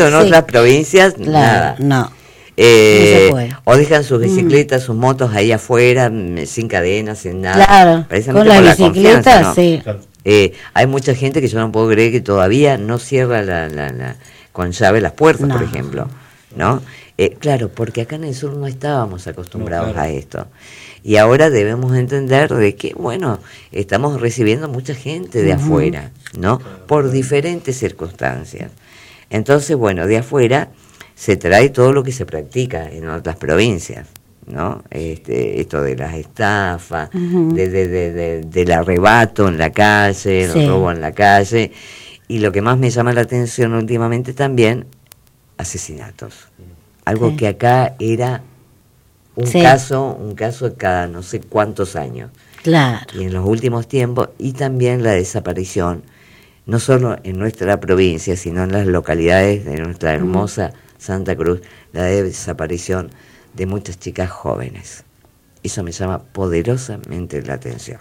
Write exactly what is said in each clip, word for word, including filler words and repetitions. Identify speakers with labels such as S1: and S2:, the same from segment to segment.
S1: En
S2: sí.
S1: otras provincias,
S2: Claro,
S1: nada.
S2: no.
S1: Eh,
S2: No se puede.
S1: O dejan sus bicicletas, mm. sus motos ahí afuera, sin cadenas, sin nada.
S2: Claro, con las
S1: la
S2: bicicletas,
S1: ¿no?
S2: sí.
S3: Claro.
S1: Eh, hay mucha gente que yo no puedo creer que todavía no cierra la, la, la, con llave las puertas,
S2: No.
S1: por ejemplo, ¿no? Eh, claro, porque acá en el sur no estábamos acostumbrados
S3: no, claro.
S1: a esto. Y ahora debemos entender de que, bueno, estamos recibiendo mucha gente de uh-huh. afuera, ¿no?
S3: Claro,
S1: por
S3: claro.
S1: diferentes circunstancias. Entonces, bueno, de afuera se trae todo lo que se practica en otras provincias, ¿no? Este, esto de las estafas, uh-huh. de, de, de, de, del arrebato en la calle, el sí. robo en la calle, y lo que más me llama la atención últimamente también, asesinatos. Algo sí. que acá era un sí. caso, un caso cada no sé cuántos años.
S2: Claro.
S1: Y en los últimos tiempos, y también la desaparición, no solo en nuestra provincia, sino en las localidades de nuestra hermosa uh-huh. Santa Cruz, la desaparición de muchas chicas jóvenes. Eso me llama poderosamente la atención.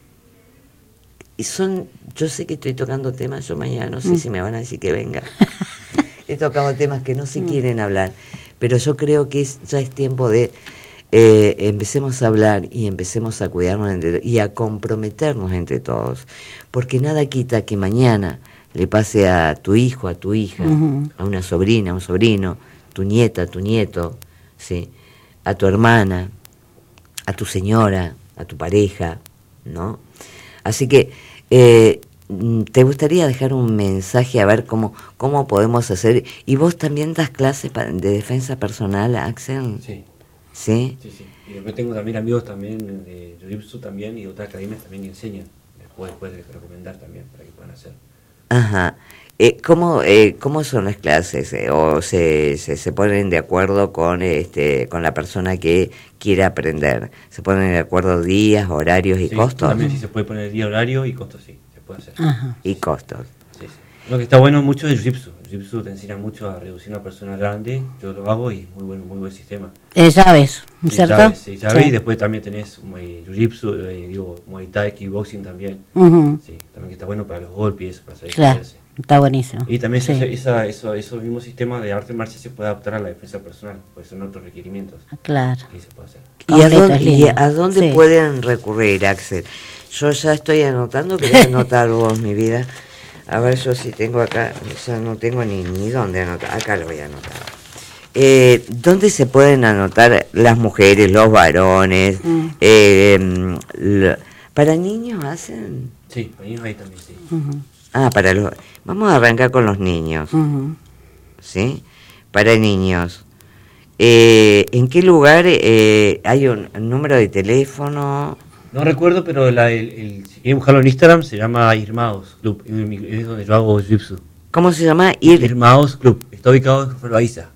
S1: Y son, yo sé que estoy tocando temas, yo mañana no sé mm. si me van a decir que venga. He tocado temas que no se mm. quieren hablar, pero yo creo que es, ya es tiempo de eh, empecemos a hablar y empecemos a cuidarnos entre, y a comprometernos entre todos, porque nada quita que mañana le pase a tu hijo, a tu hija, uh-huh. a una sobrina, a un sobrino, tu nieta, a tu nieto, ¿sí? A tu hermana, a tu señora, a tu pareja, ¿no? Así que, eh, ¿te gustaría dejar un mensaje a ver cómo, cómo podemos hacer? ¿Y vos también das clases de defensa personal, Axel?
S3: Sí.
S1: ¿Sí?
S3: Sí, sí. Y después tengo también amigos también de Jiu-Jitsu también y otras academias también que enseñan. Después puedes recomendar también para que puedan hacer.
S1: Ajá. Eh, ¿cómo, eh, ¿Cómo son las clases? Eh, ¿O se, se, se ponen de acuerdo con este con la persona que quiere aprender? ¿Se ponen de acuerdo días, horarios y
S3: sí,
S1: costos?
S3: También sí se puede poner día, horario y costos, sí, se puede hacer.
S2: Ajá.
S1: Y costos.
S3: Sí, sí. Lo que está bueno mucho es el Jiu-Jitsu. El Jiu-Jitsu te enseña mucho a reducir una persona grande. Yo lo hago y es muy buen, muy buen sistema.
S2: Eh, llaves, ¿cierto?
S3: Sí, llaves, sí, llaves
S2: sí.
S3: Y después también tenés eh, Jiu-Jitsu, eh, digo, Muay Thai, Kickboxing también.
S2: Uh-huh.
S3: Sí, también que está bueno para los golpes, para saber
S2: claro. Está buenísimo.
S3: Y también
S2: sí.
S3: esa, esa, eso, esos mismos sistemas de arte marcial se puede adaptar a la defensa personal, pues son otros requerimientos.
S2: Claro.
S3: Y se puede hacer.
S1: ¿Y a dónde, y a dónde
S2: sí.
S1: pueden recurrir, Axel? Yo ya estoy anotando, quería anotar vos, mi vida. A ver, yo si tengo acá, ya no tengo ni, ni dónde anotar, acá lo voy a anotar. Eh, ¿Dónde se pueden anotar las mujeres, los varones? Mm. Eh, lo, ¿Para niños hacen?
S3: Sí, para niños ahí también, sí.
S2: Uh-huh.
S1: Ah, para los... Vamos a arrancar con los niños,
S2: uh-huh.
S1: ¿sí? Para niños. Eh, ¿En qué lugar eh, hay un, un número de teléfono?
S3: No recuerdo, pero la, el, el, si quieren buscarlo en Instagram, se llama Irmaos Club, es donde yo hago Jiu-Jitsu.
S1: ¿Cómo se llama? Ir...
S3: Irmaos Club, está ubicado en Jofre Loaiza.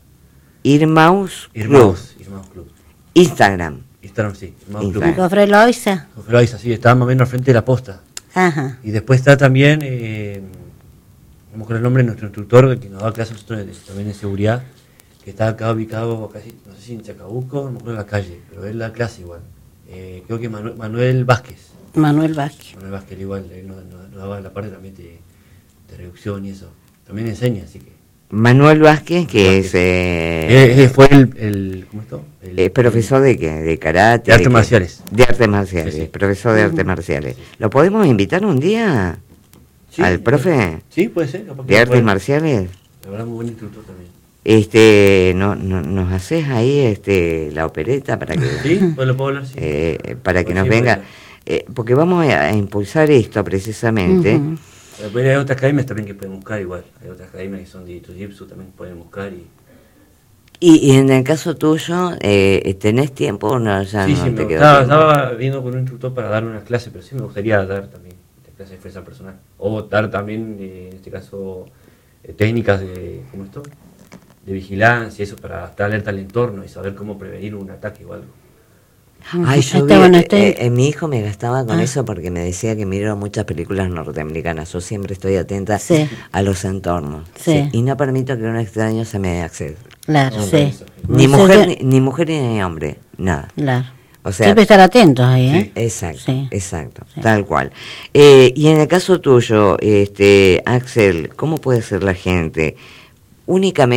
S1: Irmaos
S3: Irmaos, Irmaos Club.
S1: Instagram.
S3: Instagram, sí.
S1: Instagram.
S2: Club. ¿Jofre Loaiza?
S3: Jofre Loaiza, sí, está más o menos al frente de la posta.
S2: Ajá.
S3: Y después está también, eh, vamos con el nombre de nuestro instructor, que nos da clases también de seguridad, que está acá ubicado casi, no sé si en Chacabuco, no me acuerdo en la calle, pero es la clase igual. Eh, creo que Manuel, Manuel Vázquez.
S2: Manuel Vázquez.
S3: Manuel Vázquez igual, él nos, nos, nos daba la parte también de, de reducción y eso. También enseña, así que.
S1: Manuel Vázquez, que Vázquez. es...
S3: Eh, eh, fue el, el... ¿Cómo esto? El,
S1: eh, profesor de qué? ¿De karate?
S3: De artes
S1: de
S3: marciales.
S1: De artes marciales, sí, sí. Profesor de artes marciales. Sí. ¿Lo podemos invitar un día sí, al profe?
S3: Sí, puede ser.
S1: ¿De artes puede. marciales?
S3: La verdad, muy buen instructor también.
S1: Este, no, no, ¿nos haces ahí este la opereta para que...
S3: Sí, pues lo puedo hablar, sí.
S1: Eh, para que nos venga... Eh, porque vamos a, a impulsar esto precisamente... Uh-huh.
S3: Después hay otras academias también que pueden buscar igual, hay otras academias que son de Jiu-Jitsu también pueden buscar y...
S1: y... Y en el caso tuyo, eh, ¿tenés tiempo o no? Ya
S3: sí,
S1: no
S3: sí,
S1: te
S3: me
S1: quedó
S3: estaba,
S1: tiempo.
S3: estaba viendo con un instructor para dar unas clases, pero sí me gustaría dar también clases de defensa personal, o dar también, eh, en este caso, eh, técnicas de, ¿cómo esto? De vigilancia, eso, para estar alerta al entorno y saber cómo prevenir un ataque o algo.
S1: Ay, yo vi, bueno, estoy... eh, eh, mi hijo me gastaba con ah. eso porque me decía que miro muchas películas norteamericanas. Yo siempre estoy atenta sí. a los entornos.
S2: Sí.
S1: Sí, y no permito que un extraño se me acceda.
S2: Claro, no, sí.
S1: Ni mujer, ni, ni mujer ni hombre, nada.
S2: Claro.
S1: O sea,
S2: siempre estar atentos ahí, ¿eh?
S1: Sí. Exacto, sí. exacto,
S2: sí.
S1: tal cual. Eh, y en el caso tuyo, este, Axel, ¿cómo puede ser la gente? Únicamente